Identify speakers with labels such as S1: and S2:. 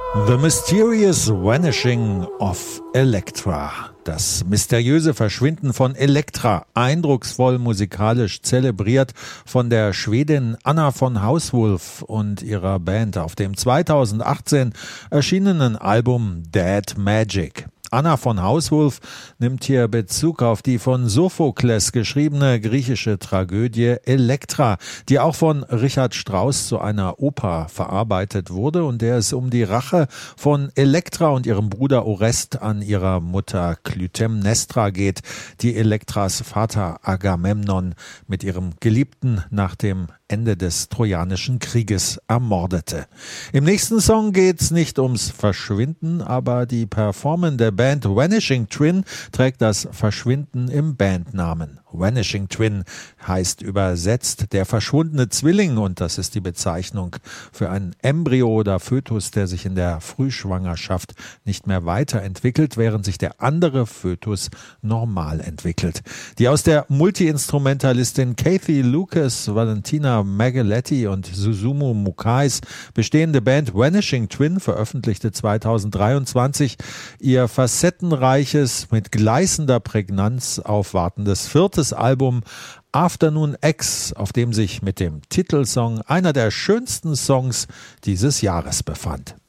S1: The Mysterious Vanishing of Elektra. Das mysteriöse Verschwinden von Elektra, eindrucksvoll musikalisch zelebriert von der Schwedin Anna von Housewolf und ihrer Band auf dem 2018 erschienenen Album Dead Magic. Anna von Housewolf nimmt hier Bezug auf die von Sophokles geschriebene griechische Tragödie Elektra, die auch von Richard Strauss zu einer Oper verarbeitet wurde und der es um die Rache von Elektra und ihrem Bruder Orest an ihrer Mutter Clytemnestra geht, die Elektras Vater Agamemnon mit ihrem Geliebten nach dem Ende des Trojanischen Krieges ermordete. Im nächsten Song geht's nicht ums Verschwinden, aber die performende Band Vanishing Twin trägt das Verschwinden im Bandnamen. Vanishing Twin heißt übersetzt der verschwundene Zwilling und das ist die Bezeichnung für ein Embryo oder Fötus, der sich in der Frühschwangerschaft nicht mehr weiterentwickelt, während sich der andere Fötus normal entwickelt. Die aus der Multi-Instrumentalistin Kathy Lucas, Valentina Magaletti und Susumu Mukais bestehende Band Vanishing Twin veröffentlichte 2023 ihr facettenreiches, mit gleißender Prägnanz aufwartendes viertes Album Afternoon X, auf dem sich mit dem Titelsong einer der schönsten Songs dieses Jahres befand.